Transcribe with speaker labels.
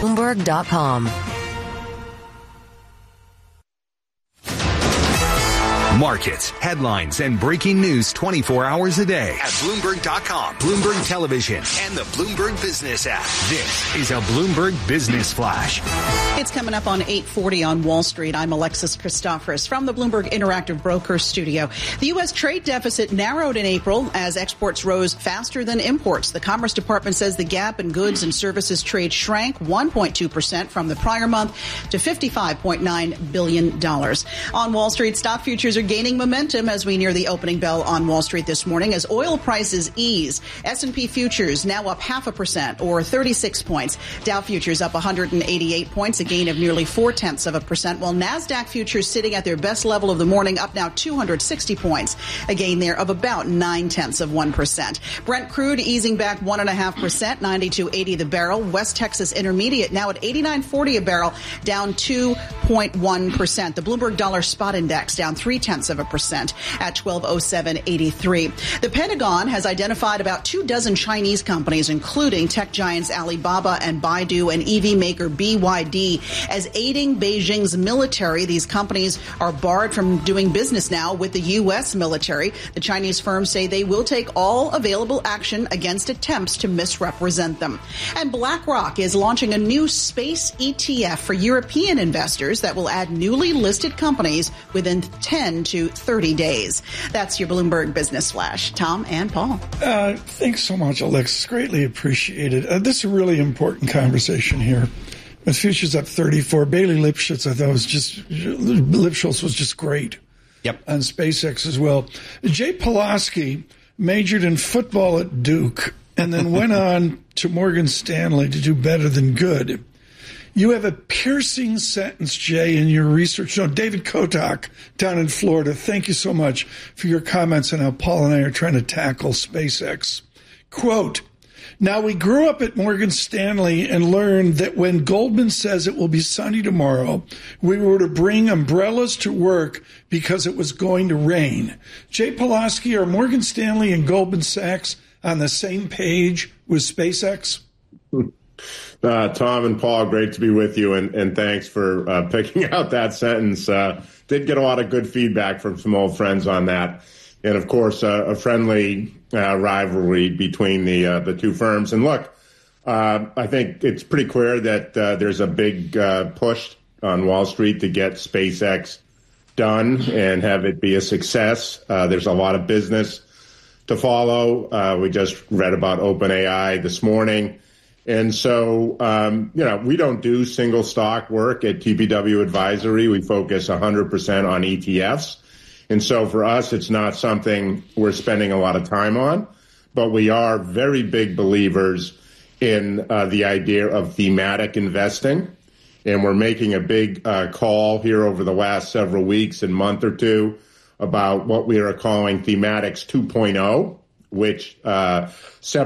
Speaker 1: Bloomberg.com.
Speaker 2: Markets, headlines, and breaking news 24 hours a day at Bloomberg.com, Bloomberg Television, and the Bloomberg Business app. This is a Bloomberg Business Flash.
Speaker 3: It's coming up on 8:40 on Wall Street. I'm Alexis Christoforous from the Bloomberg Interactive Brokers studio. The U.S. trade deficit narrowed in April as exports rose faster than imports. The Commerce Department says the gap in goods and services trade shrank 1.2% from the prior month to $55.9 billion. On Wall Street, stock futures are gaining momentum as we near the opening bell on Wall Street this morning as oil prices ease. S&P futures now up 0.5% or 36 points. Dow futures up 188 points, a gain of nearly 0.4%, while NASDAQ futures sitting at their best level of the morning, up now 260 points, a gain there of about 0.9%. Brent crude easing back 1.5%, 92.80 the barrel. West Texas Intermediate now at 89.40 a barrel, down 2.1%. The Bloomberg Dollar Spot Index down 0.3% at 1207.83. The Pentagon has identified about 24 Chinese companies, including tech giants Alibaba and Baidu and EV maker BYD, as aiding Beijing's military. These companies are barred from doing business now with the U.S. military. The Chinese firms say they will take all available action against attempts to misrepresent them. And BlackRock is launching a new space ETF for European investors that will add newly listed companies within 10 to 30 days. That's your Bloomberg Business Flash. Tom and Paul.
Speaker 4: Thanks so much, Alexis. Greatly appreciated. This is a really important conversation here. With futures up 34, Bailey Lipschitz, I thought Lipschitz was just great.
Speaker 5: Yep.
Speaker 4: On SpaceX as well. Jay Pulaski majored in football at Duke and then went on to Morgan Stanley to do better than good. You have a piercing sentence, Jay, in your research. No, David Kotak down in Florida, thank you so much for your comments on how Paul and I are trying to tackle SpaceX. Quote, now we grew up at Morgan Stanley and learned that when Goldman says it will be sunny tomorrow, we were to bring umbrellas to work because it was going to rain. Jay Pulaski, are Morgan Stanley and Goldman Sachs on the same page with SpaceX?
Speaker 6: Tom and Paul, great to be with you, and thanks for picking out that sentence. Did get a lot of good feedback from some old friends on that. And, of course, a friendly rivalry between the two firms. And, look, I think it's pretty clear that there's a big push on Wall Street to get SpaceX done and have it be a success. There's a lot of business to follow. We just read about OpenAI this morning. And so, we don't do single stock work at TPW Advisory. We focus 100% on ETFs. And so for us, it's not something we're spending a lot of time on, but we are very big believers in the idea of thematic investing. And we're making a big call here over the last several weeks and month or two about what we are calling Thematics 2.0, which